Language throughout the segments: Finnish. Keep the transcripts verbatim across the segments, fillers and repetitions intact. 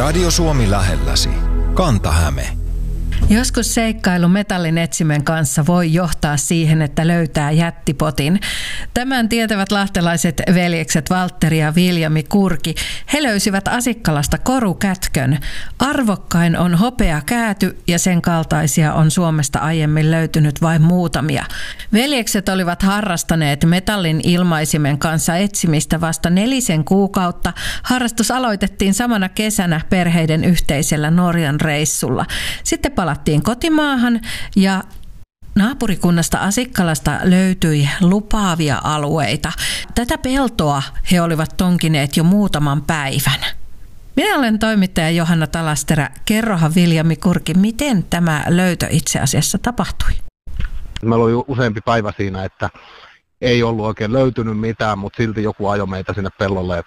Radio Suomi lähelläsi. Kanta-Häme. Joskus seikkailu metallin etsimen kanssa voi johtaa siihen, että löytää jättipotin. Tämän tietävät lahtelaiset veljekset Valtteri ja Viljami Kurki. He löysivät Asikkalasta korukätkön. Arvokkain on hopea kääty ja sen kaltaisia on Suomesta aiemmin löytynyt vain muutamia. Veljekset olivat harrastaneet metallin ilmaisimen kanssa etsimistä vasta nelisen kuukautta. Harrastus aloitettiin samana kesänä perheiden yhteisellä Norjan reissulla. Sitten palattiin kotimaahan ja naapurikunnasta Asikkalasta löytyi lupaavia alueita. Tätä peltoa he olivat tonkineet jo muutaman päivän. Minä olen toimittaja Johanna Talasterä. Kerrohan Viljami Kurki, miten tämä löytö itse asiassa tapahtui? Meillä oli useampi päivä siinä, että ei ollut oikein löytynyt mitään, mutta silti joku ajoi meitä sinne pellolle.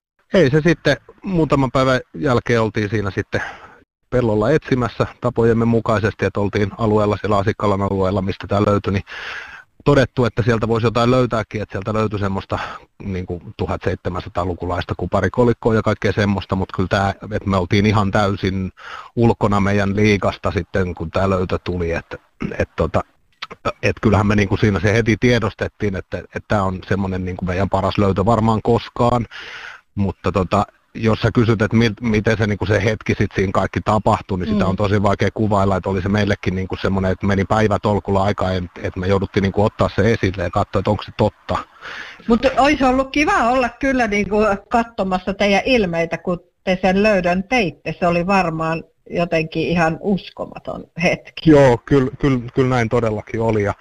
Ei se sitten, muutaman päivän jälkeen oltiin siinä sitten pellolla etsimässä tapojemme mukaisesti, että oltiin alueella, siellä Asikkalan alueella, mistä tämä löytyi, niin todettu, että sieltä voisi jotain löytääkin, että sieltä löytyi semmoista niin kuin tuhatseitsemänsataalukulaista kuparikolikkoa ja kaikkea semmoista, mutta kyllä tämä, että me oltiin ihan täysin ulkona meidän liigasta sitten, kun tämä löytö tuli, että, että, että, että kyllähän me niin kuin siinä se heti tiedostettiin, että, että tämä on semmoinen niin kuin meidän paras löytö varmaan koskaan, mutta tota, jos sä kysyt, että mi- miten se, niin se hetki sitten siinä kaikki tapahtui, niin sitä on tosi vaikea kuvailla, että oli se meillekin niin semmoinen, että meni päivätolkulla aikaa, että me jouduttiin niin ottaa se esille ja katsoa, että onko se totta. Mutta olisi ollut kiva olla kyllä niin katsomassa teidän ilmeitä, kun te sen löydön teitte. Se oli varmaan jotenkin ihan uskomaton hetki. Joo, kyllä, kyllä, kyllä näin todellakin oli. Ja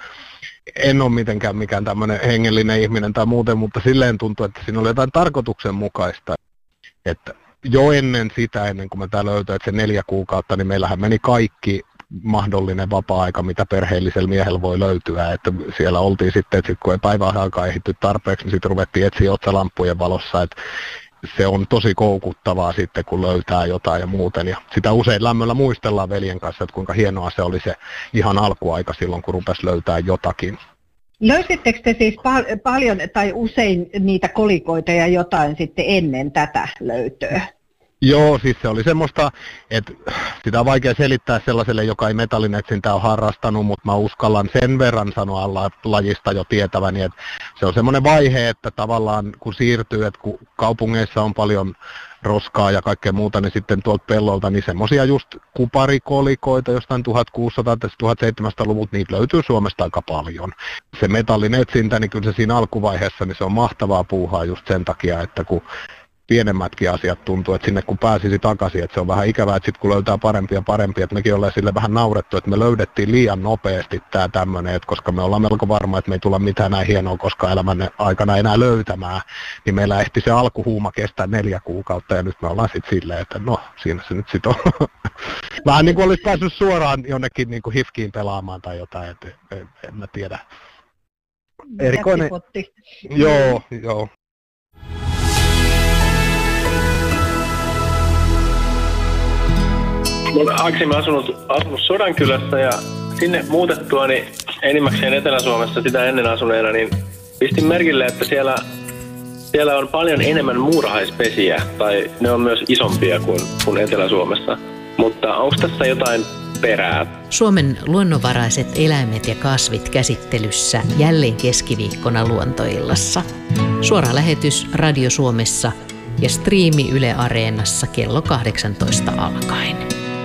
en ole mitenkään mikään tämmöinen hengellinen ihminen tai muuten, mutta silleen tuntui, että siinä oli jotain tarkoituksenmukaista. Että jo ennen sitä, ennen kuin me tämä löytyi, että se neljä kuukautta, niin meillähän meni kaikki mahdollinen vapaa-aika, mitä perheellisellä miehellä voi löytyä. Että siellä oltiin sitten, että sit kun ei päivän aikaa ehditty tarpeeksi, niin sitten ruvettiin etsiä otsalampujen valossa. Että se on tosi koukuttavaa sitten, kun löytää jotain ja muuten. Ja sitä usein lämmöllä muistellaan veljen kanssa, että kuinka hienoa se oli se ihan alkuaika silloin, kun rupesi löytää jotakin. Löysittekö te siis pal- paljon tai usein niitä kolikoita ja jotain sitten ennen tätä löytöä? Joo, siis se oli semmoista, että sitä on vaikea selittää sellaiselle, joka ei metallinetsintää ole harrastanut, mutta mä uskallan sen verran sanoa lajista jo tietäväni, että se on semmoinen vaihe, että tavallaan kun siirtyy, että kun kaupungeissa on paljon roskaa ja kaikkea muuta, niin sitten tuolta pellolta, niin semmoisia just kuparikolikoita jostain tuhatkuusisataa- tai tuhatseitsemänsataaluvulta, niitä löytyy Suomesta aika paljon. Se metallin etsintä, niin kyllä se siinä alkuvaiheessa, niin se on mahtavaa puuhaa just sen takia, että kun pienemmätkin asiat tuntuu, että sinne kun pääsisi takaisin, että se on vähän ikävää, että sitten kun löytää parempia ja parempia, että mekin ollaan sille vähän naurettu, että me löydettiin liian nopeasti tämä tämmöinen, että koska me ollaan melko varma, että me ei tulla mitään näin hienoa koskaan elämän aikana enää löytämään, niin meillä ehti se alkuhuuma kestää neljä kuukautta ja nyt me ollaan sitten silleen, että no siinä se nyt sitten on. Vähän niin kuin olisi päässyt suoraan jonnekin niin kuin hifkiin pelaamaan tai jotain, että en, en mä tiedä. Erikoinen. Joo, joo. Mä olen aikaisemmin asunut, asunut Sodankylässä ja sinne muutettua niin enimmäkseen Etelä-Suomessa sitä ennen asuneena, niin pistin merkille, että siellä, siellä on paljon enemmän muurahaispesiä, tai ne on myös isompia kuin, kuin Etelä-Suomessa. Mutta onko tässä jotain perää? Suomen luonnonvaraiset eläimet ja kasvit käsittelyssä jälleen keskiviikkona Luontoillassa. Suora lähetys Radio Suomessa ja striimi Yle Areenassa kello kahdeksantoista alkaen.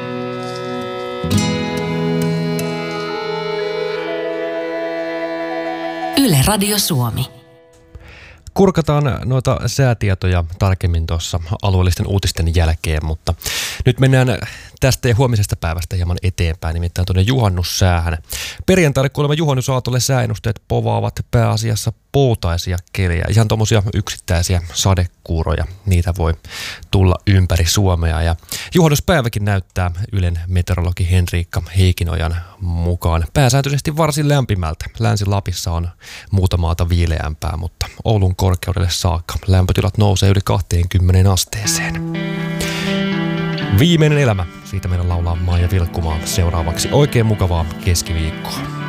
Yle Radio Suomi. Kurkataan noita säätietoja tarkemmin tuossa alueellisten uutisten jälkeen, mutta nyt mennään tästä ja huomisesta päivästä hieman eteenpäin, nimittäin tuonne juhannussäähän. Perjantaille kuulemma juhannusaatolle sääennusteet povaavat pääasiassa poutaisia kelejä, ihan tuommoisia yksittäisiä sadekuuroja, niitä voi tulla ympäri Suomea. Ja juhannuspäiväkin näyttää Ylen meteorologi Henriikka Heikinojan mukaan pääsääntöisesti varsin lämpimältä. Länsi-Lapissa on muuta maata viileämpää, mutta Oulun korkeudelle saakka lämpötilat nousee yli kaksikymmentä asteeseen. Viimeinen elämä, siitä meidän laulaa Maija Vilkkumaa seuraavaksi. Oikein mukavaa keskiviikkoa.